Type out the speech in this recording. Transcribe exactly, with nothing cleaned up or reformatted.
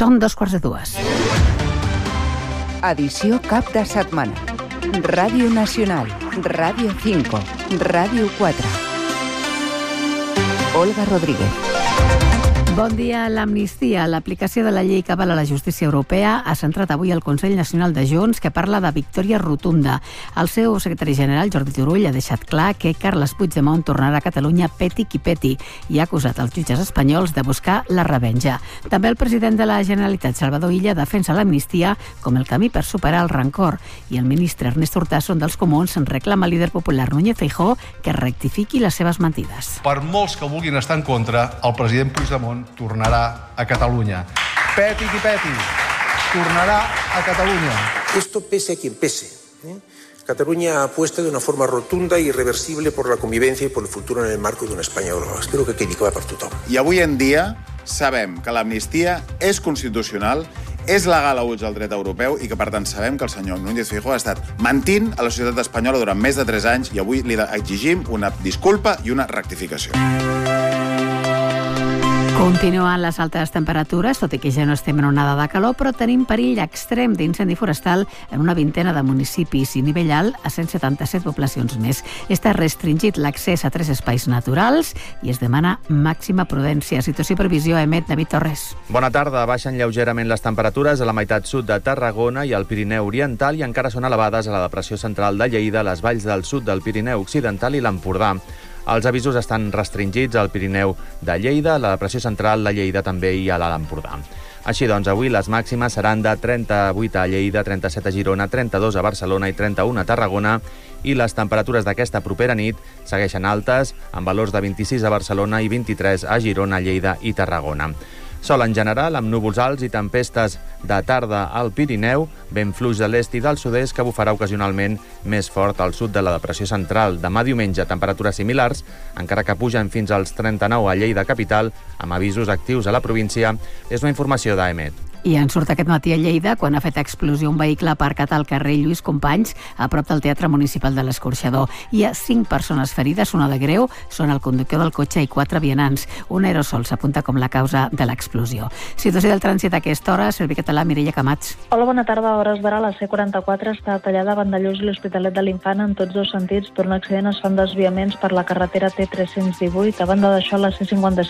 Són dos quarts de dues. Edició cap de setmana. Ràdio Nacional, Ràdio cinco, Ràdio quatre. Olga Rodríguez. Bon dia. L'amnistia, l'aplicació de la llei que avala la justícia europea, ha centrat avui el Consell Nacional de Junts, que parla de victòria rotunda. El seu secretari general, Jordi Turull, ha deixat clar que Carles Puigdemont tornarà a Catalunya peti qui peti i ha acusat els jutges espanyols de buscar la revenja. També el president de la Generalitat, Salvador Illa, defensa l'amnistia com el camí per superar el rancor, i el ministre Ernest Urtasun dels Comuns reclama al líder popular Núñez Feijóo que rectifiqui les seves mentides. Per molts que vulguin estar en contra, el president Puigdemont tornarà a Catalunya. Peti qui peti, tornarà a Catalunya. Esto pese a quien pese. ¿eh? Cataluña apuesta de una forma rotunda i irreversible por la convivencia y por el futuro en el marco d'una Espanya global. Espero que quedi clar per tothom. I avui en dia sabem que l'amnistia és constitucional, és legal a ulls del dret europeu i que, per tant, sabem que el senyor Núñez Feijóo ha estat mentint a la societat espanyola durant més de tres anys i avui li exigim una disculpa i una rectificació. Continuen les altes temperatures, tot i que ja no estem en onada de calor, però tenim perill extrem d'incendi forestal en una vintena de municipis i nivell alt a cent setanta-set poblacions més. Està restringit l'accés a tres espais naturals i es demana màxima prudència. Situació i previsió, emet David Torres. Bona tarda. Baixen lleugerament les temperatures a la meitat sud de Tarragona i al Pirineu Oriental i encara són elevades a la depressió central de Lleida, les valls del sud del Pirineu Occidental i l'Empordà. Els avisos estan restringits al Pirineu de Lleida, la depressió central, la Lleida també i a l'Alt Empordà. Així doncs, avui les màximes seran de trenta-vuit a Lleida, trenta-set a Girona, trenta-dos a Barcelona i trenta-u a Tarragona, i les temperatures d'aquesta propera nit segueixen altes, amb valors de vint-i-sis a Barcelona i vint-i-tres a Girona, Lleida i Tarragona. Sol en general, amb núvols alts i tempestes de tarda al Pirineu, vent fluix de l'est i del sud-est que bufarà ocasionalment més fort al sud de la depressió central. Demà diumenge, temperatures similars, encara que pugen fins als trenta-nou a Lleida capital, amb avisos actius a la província. És una informació d'A E M E T. I en surt aquest matí a Lleida quan ha fet explosió un vehicle aparcat al carrer Lluís Companys, a prop del Teatre Municipal de l'Escorxador. Hi ha cinc persones ferides, una de greu, són el conductor del cotxe i quatre vianants. Un aerosol s'apunta com la causa de l'explosió. Situació del trànsit a aquesta hora, Servei Català, Mireia Camats. Hola, bona tarda. A hores d'ara la C quaranta-quatre està tallada a Vandellòs i l'Hospitalet de l'Infant en tots dos sentits. Per un accident es fan desviaments per la carretera T tres-cents divuit. A banda d'això, la C cinquanta-cinc